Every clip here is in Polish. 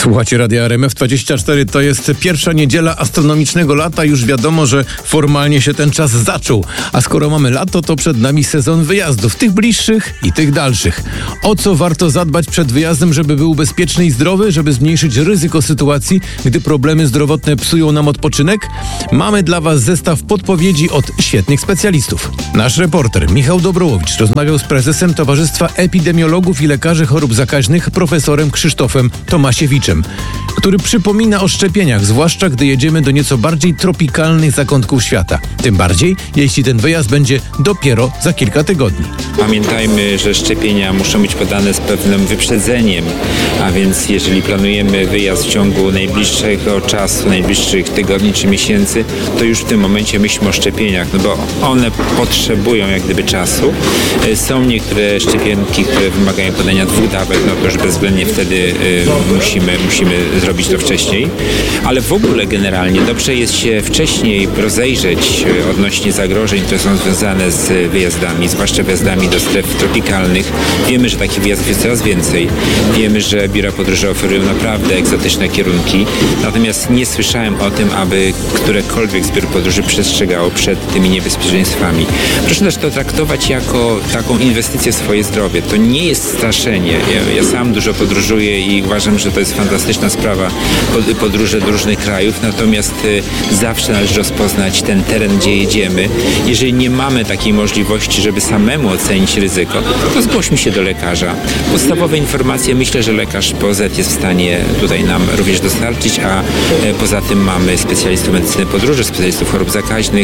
Słuchacie Radia RMF24, to jest pierwsza niedziela astronomicznego lata. Już wiadomo, że formalnie się ten czas zaczął. A skoro mamy lato, to przed nami sezon wyjazdów, tych bliższych i tych dalszych. O co warto zadbać przed wyjazdem, żeby był bezpieczny i zdrowy, żeby zmniejszyć ryzyko sytuacji, gdy problemy zdrowotne psują nam odpoczynek? Mamy dla Was zestaw podpowiedzi od świetnych specjalistów. Nasz reporter Michał Dobrołowicz rozmawiał z prezesem Towarzystwa Epidemiologów i Lekarzy Chorób Zakaźnych, profesorem Krzysztofem Tomasiewiczem, który przypomina o szczepieniach, zwłaszcza gdy jedziemy do nieco bardziej tropikalnych zakątków świata. Tym bardziej, jeśli ten wyjazd będzie dopiero za kilka tygodni. Pamiętajmy, że szczepienia muszą być podane z pewnym wyprzedzeniem, a więc jeżeli planujemy wyjazd w ciągu najbliższego czasu, najbliższych tygodni czy miesięcy, to już w tym momencie myślmy o szczepieniach, no bo one potrzebują jak gdyby czasu. Są niektóre szczepionki, które wymagają podania 2 dawek, no to już bezwzględnie wtedy musimy zrobić to wcześniej, ale w ogóle generalnie dobrze jest się wcześniej rozejrzeć odnośnie zagrożeń, które są związane z wyjazdami, zwłaszcza wyjazdami do stref tropikalnych. Wiemy, że takich wyjazdów jest coraz więcej. Wiemy, że biura podróży oferują naprawdę egzotyczne kierunki, natomiast nie słyszałem o tym, aby którekolwiek z biur podróży przestrzegało przed tymi niebezpieczeństwami. Proszę też to traktować jako taką inwestycję w swoje zdrowie. To nie jest straszenie. Ja sam dużo podróżuję i uważam, że to jest fantastyczna sprawa, podróże do różnych krajów, natomiast zawsze należy rozpoznać ten teren, gdzie jedziemy. Jeżeli nie mamy takiej możliwości, żeby samemu ocenić ryzyko, to zgłośmy się do lekarza. Podstawowe informacje myślę, że lekarz POZ jest w stanie tutaj nam również dostarczyć, a poza tym mamy specjalistów medycyny podróży, specjalistów chorób zakaźnych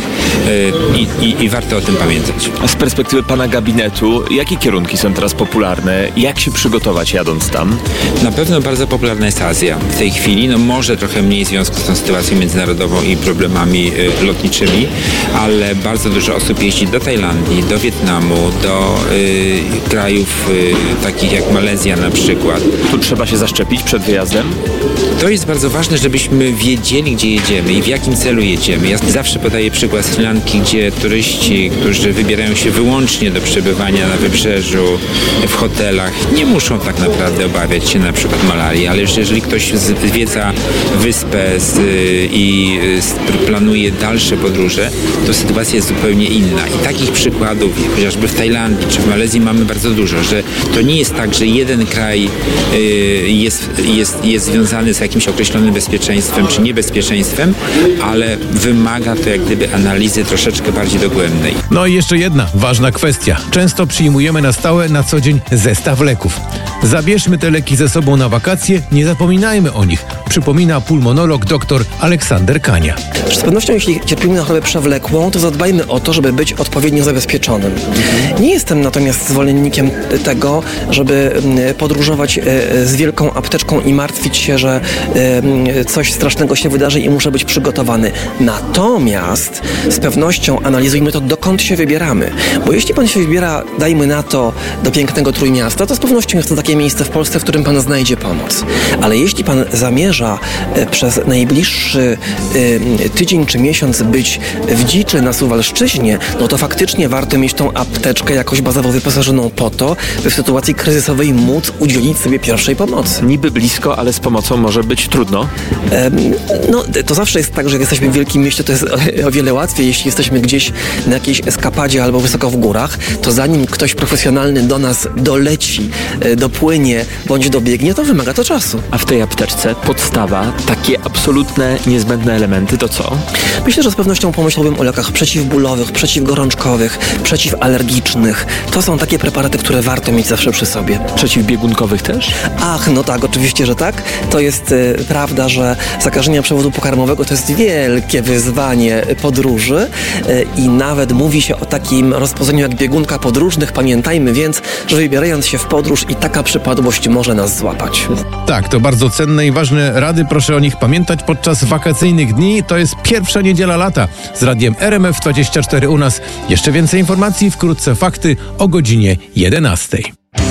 i warto o tym pamiętać. A z perspektywy pana gabinetu, jakie kierunki są teraz popularne? Jak się przygotować jadąc tam? Na pewno bardzo popularna jest Azja. W tej chwili, może trochę mniej w związku z tą sytuacją międzynarodową i problemami lotniczymi, ale bardzo dużo osób jeździ do Tajlandii, do Wietnamu, do krajów takich jak Malezja na przykład. Tu trzeba się zaszczepić przed wyjazdem? To jest bardzo ważne, żebyśmy wiedzieli, gdzie jedziemy i w jakim celu jedziemy. Ja zawsze podaję przykład Sri Lanki, gdzie turyści, którzy wybierają się wyłącznie do przebywania na wybrzeżu, w hotelach, nie muszą tak naprawdę obawiać się na przykład malarii, ale już jeżeli ktoś zwiedza wyspę i planuje dalsze podróże, to sytuacja jest zupełnie inna. I takich przykładów, chociażby w Tajlandii czy w Malezji mamy bardzo dużo, że to nie jest tak, że jeden kraj jest związany z jakimś określonym bezpieczeństwem czy niebezpieczeństwem, ale wymaga to jak gdyby analizy troszeczkę bardziej dogłębnej. No i jeszcze jedna ważna kwestia. Często przyjmujemy na stałe, na co dzień zestaw leków. Zabierzmy te leki ze sobą na wakacje, nie zapominajmy o nich, przypomina pulmonolog dr Aleksander Kania. Z pewnością, jeśli cierpimy na chorobę przewlekłą, to zadbajmy o to, żeby być odpowiednio zabezpieczonym. Nie jestem natomiast zwolennikiem tego, żeby podróżować z wielką apteczką i martwić się, że coś strasznego się wydarzy i muszę być przygotowany. Natomiast z pewnością analizujmy to, dokąd się wybieramy. Bo jeśli pan się wybiera, dajmy na to, do pięknego Trójmiasta, to z pewnością jest to takie miejsce w Polsce, w którym pan znajdzie pomoc. Ale jeśli pan zamierza przez najbliższy tydzień czy miesiąc być w dziczy na Suwalszczyźnie, no to faktycznie warto mieć tą apteczkę jakoś bazowo wyposażoną po to, by w sytuacji kryzysowej móc udzielić sobie pierwszej pomocy. Niby blisko, ale z pomocą może być trudno. To zawsze jest tak, że jak jesteśmy w wielkim mieście, to jest o wiele łatwiej. Jeśli jesteśmy gdzieś na jakiejś eskapadzie albo wysoko w górach, to zanim ktoś profesjonalny do nas doleci, dopłynie bądź dobiegnie, to wymaga to czasu. A w tej apteczce podstawa, takie absolutne, niezbędne elementy to co? Myślę, że z pewnością pomyślałbym o lekach przeciwbólowych, przeciwgorączkowych, przeciwalergicznych. To są takie preparaty, które warto mieć zawsze przy sobie. Przeciwbiegunkowych też? Ach, no tak, oczywiście, że tak. To jest prawda, że zakażenia przewodu pokarmowego to jest wielkie wyzwanie podróży i nawet mówi się o takim rozpoznaniu jak biegunka podróżnych. Pamiętajmy więc, że wybierając się w podróż i taka przypadłość może nas złapać. Tak, to bardzo cenne i ważne rady. Proszę o nich pamiętać podczas wakacyjnych dni. To jest pierwsza niedziela lata. Z radiem RMF24 u nas. Jeszcze więcej informacji, wkrótce fakty o godzinie 11.